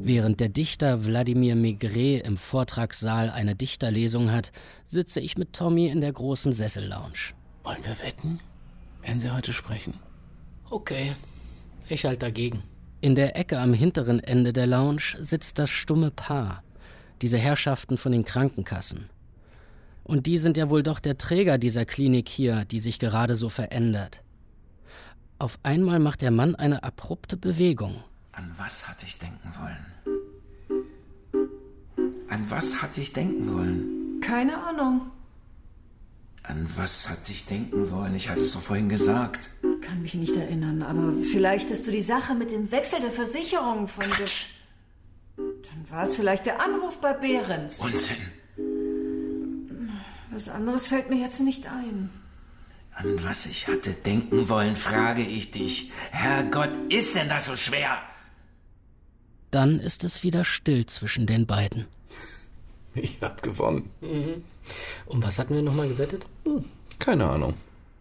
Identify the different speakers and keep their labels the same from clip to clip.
Speaker 1: Während der Dichter Wladimir Maigret im Vortragssaal eine Dichterlesung hat, sitze ich mit Tommy in der großen Sessellounge.
Speaker 2: Wollen wir wetten? Werden Sie heute sprechen?
Speaker 3: Okay, ich halte dagegen.
Speaker 1: In der Ecke am hinteren Ende der Lounge sitzt das stumme Paar, diese Herrschaften von den Krankenkassen. Und die sind ja wohl doch der Träger dieser Klinik hier, die sich gerade so verändert. Auf einmal macht der Mann eine abrupte Bewegung.
Speaker 2: An was hatte ich denken wollen? An was hatte ich denken wollen?
Speaker 4: Keine Ahnung.
Speaker 2: An was hatte ich denken wollen? Ich hatte es doch vorhin gesagt.
Speaker 4: Kann mich nicht erinnern, aber vielleicht ist so die Sache mit dem Wechsel der Versicherung von...
Speaker 2: Quatsch!
Speaker 4: Dann war es vielleicht der Anruf bei Behrens.
Speaker 2: Unsinn!
Speaker 4: Was anderes fällt mir jetzt nicht ein.
Speaker 2: An was ich hatte denken wollen, frage ich dich. Herrgott, ist denn das so schwer?
Speaker 1: Dann ist es wieder still zwischen den beiden.
Speaker 5: Ich hab gewonnen.
Speaker 3: Mhm. Um was hatten wir nochmal gewettet?
Speaker 5: Keine Ahnung.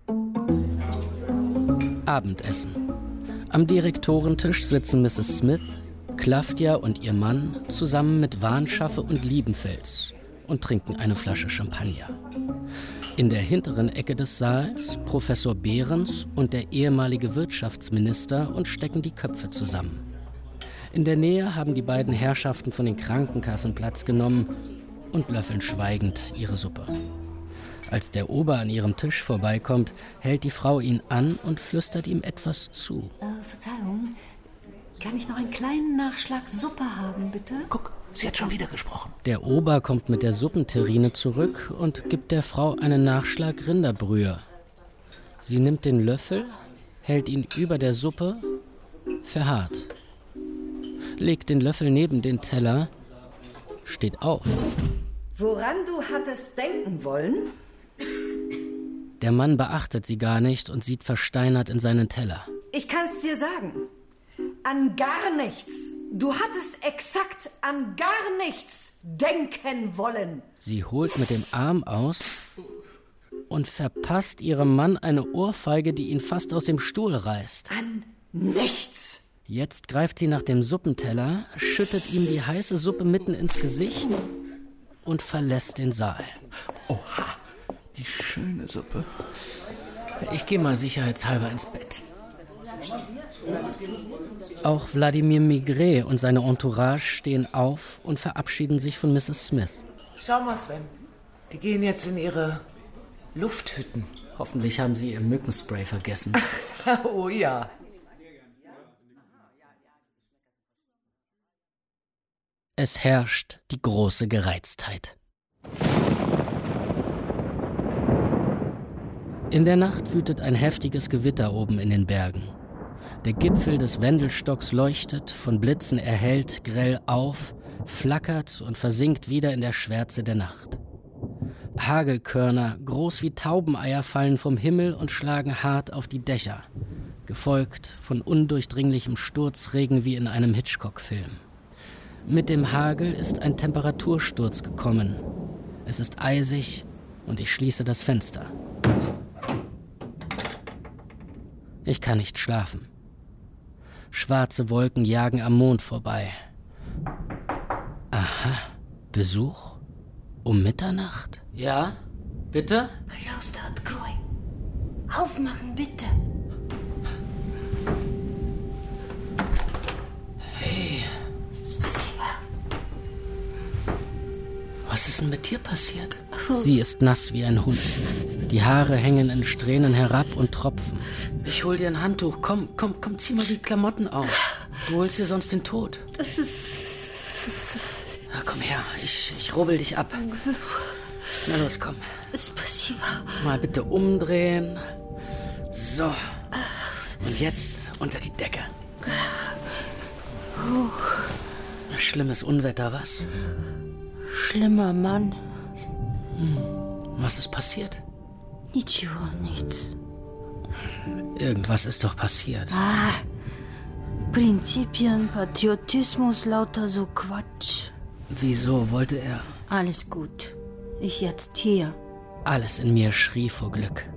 Speaker 1: Abendessen. Am Direktorentisch sitzen Mrs. Smith, Klafdia und ihr Mann zusammen mit Wahnschaffe und Liebenfels und trinken eine Flasche Champagner. In der hinteren Ecke des Saals Professor Behrens und der ehemalige Wirtschaftsminister und stecken die Köpfe zusammen. In der Nähe haben die beiden Herrschaften von den Krankenkassen Platz genommen und löffeln schweigend ihre Suppe. Als der Ober an ihrem Tisch vorbeikommt, hält die Frau ihn an und flüstert ihm etwas zu.
Speaker 4: Verzeihung, kann ich noch einen kleinen Nachschlag Suppe haben, bitte?
Speaker 2: Guck, sie hat schon wieder gesprochen.
Speaker 1: Der Ober kommt mit der Suppenterrine zurück und gibt der Frau einen Nachschlag Rinderbrühe. Sie nimmt den Löffel, hält ihn über der Suppe, verharrt. Legt den Löffel neben den Teller, steht auf.
Speaker 4: Woran du hattest denken wollen?
Speaker 1: Der Mann beachtet sie gar nicht und sieht versteinert in seinen Teller.
Speaker 4: Ich kann's dir sagen. An gar nichts. Du hattest exakt an gar nichts denken wollen.
Speaker 1: Sie holt mit dem Arm aus und verpasst ihrem Mann eine Ohrfeige, die ihn fast aus dem Stuhl reißt.
Speaker 4: An nichts.
Speaker 1: Jetzt greift sie nach dem Suppenteller, schüttet ihm die heiße Suppe mitten ins Gesicht und verlässt den Saal.
Speaker 5: Oha, die schöne Suppe.
Speaker 3: Ich gehe mal sicherheitshalber ins Bett.
Speaker 1: Auch Wladimir Maigret und seine Entourage stehen auf und verabschieden sich von Mrs. Smith.
Speaker 6: Schau mal, Sven. Die gehen jetzt in ihre Lufthütten.
Speaker 3: Hoffentlich haben sie ihr Mückenspray vergessen.
Speaker 6: Oh ja.
Speaker 1: Es herrscht die große Gereiztheit. In der Nacht wütet ein heftiges Gewitter oben in den Bergen. Der Gipfel des Wendelstocks leuchtet, von Blitzen erhellt, grell auf, flackert und versinkt wieder in der Schwärze der Nacht. Hagelkörner, groß wie Taubeneier, fallen vom Himmel und schlagen hart auf die Dächer, gefolgt von undurchdringlichem Sturzregen wie in einem Hitchcock-Film. Mit dem Hagel ist ein Temperatursturz gekommen. Es ist eisig und ich schließe das Fenster. Ich kann nicht schlafen. Schwarze Wolken jagen am Mond vorbei. Aha, Besuch? Um Mitternacht?
Speaker 3: Ja, bitte?
Speaker 4: Пожалуйста, открой. Aufmachen, bitte.
Speaker 3: Hey,
Speaker 4: Спасибо.
Speaker 3: was ist denn mit dir passiert?
Speaker 1: Sie ist nass wie ein Hund. Die Haare hängen in Strähnen herab und tropfen.
Speaker 3: Ich hol dir ein Handtuch. Komm, zieh mal die Klamotten auf. Du holst dir sonst den Tod.
Speaker 4: Das ist...
Speaker 3: Ja, komm her, ich rubbel dich ab. Na los, komm.
Speaker 4: Спасибо.
Speaker 3: Mal bitte umdrehen. So. Und jetzt unter die Decke. Schlimmes Unwetter, was?
Speaker 4: Schlimmer Mann.
Speaker 3: Was ist passiert?
Speaker 4: Ничего, nichts.
Speaker 1: Irgendwas ist doch passiert.
Speaker 4: Prinzipien, Patriotismus, lauter so Quatsch.
Speaker 3: Wieso wollte er?
Speaker 4: Alles gut. Ich jetzt hier.
Speaker 1: Alles in mir schrie vor Glück.